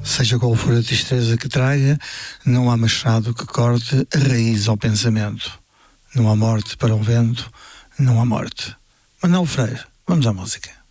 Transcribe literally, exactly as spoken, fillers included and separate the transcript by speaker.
Speaker 1: Seja qual for a tristeza que traga, não há machado que corte a raiz ao pensamento. Não há morte para o vento, não há morte. Manuel Freire, vamos à música.